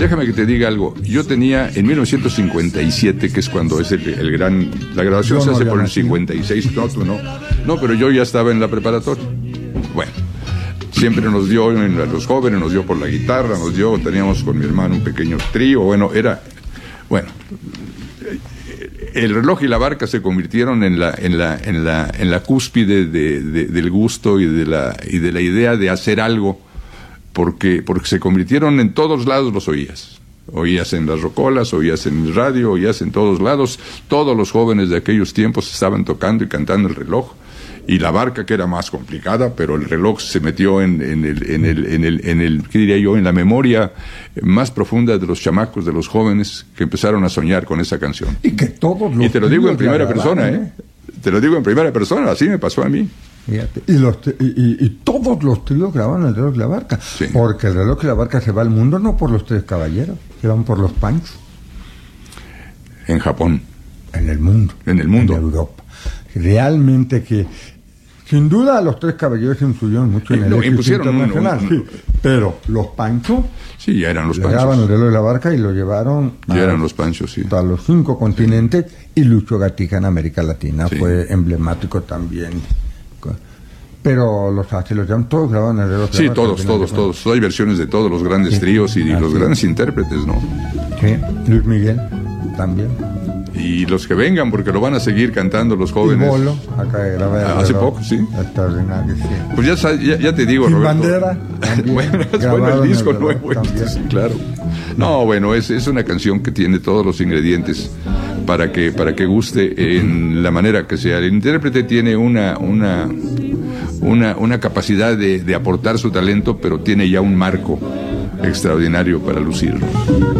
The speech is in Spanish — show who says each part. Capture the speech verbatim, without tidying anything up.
Speaker 1: déjame que te diga algo. Yo tenía en mil novecientos cincuenta y siete, que es cuando es el, el gran... La graduación
Speaker 2: Yo
Speaker 1: se
Speaker 2: no
Speaker 1: hace
Speaker 2: había
Speaker 1: por el
Speaker 2: nacido.
Speaker 1: cincuenta y seis, no, tú no. No, pero yo ya estaba en la preparatoria. Bueno, siempre nos dio, en los jóvenes, nos dio por la guitarra, nos dio, teníamos con mi hermano un pequeño trío, bueno, era... Bueno, el reloj y la barca se convirtieron en la en la en la en la cúspide de, de, del gusto y de la y de la idea de hacer algo, porque porque se convirtieron en todos lados, los oías oías en las rocolas, oías en el radio, oías en todos lados. Todos los jóvenes de aquellos tiempos estaban tocando y cantando el reloj. Y la barca, que era más complicada, pero el reloj se metió en, en el, en el, en el, en el, ¿qué diría yo?, en la memoria más profunda de los chamacos, de los jóvenes, que empezaron a soñar con esa canción.
Speaker 2: Y que todos los
Speaker 1: Y te lo digo en
Speaker 2: tríos
Speaker 1: primera
Speaker 2: grababan,
Speaker 1: persona, ¿eh? Te lo digo en primera persona, así me pasó a mí.
Speaker 2: Fíjate. Y, los, y, y, y todos los tríos graban el reloj de la barca.
Speaker 1: Sí.
Speaker 2: Porque el reloj de la barca se va al mundo no por los tres caballeros, se van por los panchos.
Speaker 1: En Japón.
Speaker 2: En el mundo.
Speaker 1: En el mundo.
Speaker 2: En Europa. Realmente que, sin duda, los tres caballeros influyeron mucho en el
Speaker 1: No,
Speaker 2: éxito
Speaker 1: impusieron un-
Speaker 2: internacional.
Speaker 1: un-
Speaker 2: sí. Pero los panchos
Speaker 1: Sí, ya eran los
Speaker 2: le daban
Speaker 1: panchos.
Speaker 2: el reloj de la barca y lo llevaron
Speaker 1: Ya eran los panchos, sí.
Speaker 2: a los cinco continentes. Y Lucho Gatica en América Latina
Speaker 1: Sí.
Speaker 2: fue emblemático también. Pero los H los llaman, todos grababan el reloj de
Speaker 1: Sí,
Speaker 2: la barca,
Speaker 1: todos,
Speaker 2: al final
Speaker 1: todos,
Speaker 2: de
Speaker 1: todos. Hay versiones de todos los grandes
Speaker 2: Sí.
Speaker 1: tríos y
Speaker 2: Así
Speaker 1: los
Speaker 2: es.
Speaker 1: grandes intérpretes, ¿no?
Speaker 2: cuentas. Sí. Luis Miguel también.
Speaker 1: Y los que vengan, porque lo van a seguir cantando los
Speaker 2: Y
Speaker 1: jóvenes.
Speaker 2: Bolo, acá grababa el
Speaker 1: Ah, hace
Speaker 2: reloj.
Speaker 1: poco, sí.
Speaker 2: Extraordinario, sí.
Speaker 1: Pues ya, sa- ya, ya te digo,
Speaker 2: Sin
Speaker 1: Roberto.
Speaker 2: bandera, también,
Speaker 1: bueno, es
Speaker 2: grabado
Speaker 1: bueno
Speaker 2: en
Speaker 1: el
Speaker 2: el
Speaker 1: disco
Speaker 2: reloj
Speaker 1: nuevo, este,
Speaker 2: también.
Speaker 1: sí, claro. No, bueno, es, es una canción que tiene todos los ingredientes para que, para que guste en la manera que sea. El intérprete tiene una, una, una, una capacidad de, de aportar su talento, pero tiene ya un marco extraordinario para lucirlo.